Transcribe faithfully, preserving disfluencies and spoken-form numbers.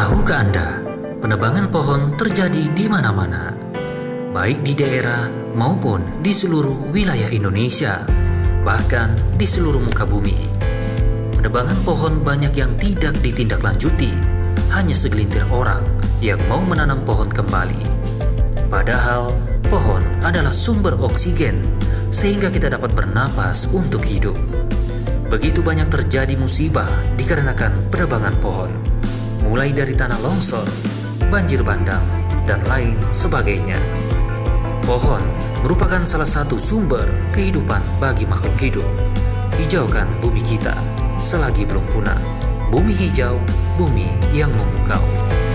Tahukah Anda, penebangan pohon terjadi di mana-mana, baik di daerah maupun di seluruh wilayah Indonesia, bahkan di seluruh muka bumi. Penebangan pohon banyak yang tidak ditindaklanjuti, hanya segelintir orang yang mau menanam pohon kembali. Padahal, pohon adalah sumber oksigen, sehingga kita dapat bernapas untuk hidup. Begitu banyak terjadi musibah dikarenakan penebangan pohon, mulai dari tanah longsor, banjir bandang, dan lain sebagainya. Pohon merupakan salah satu sumber kehidupan bagi makhluk hidup. Hijaukan bumi kita selagi belum punah. Bumi hijau, bumi yang memukau.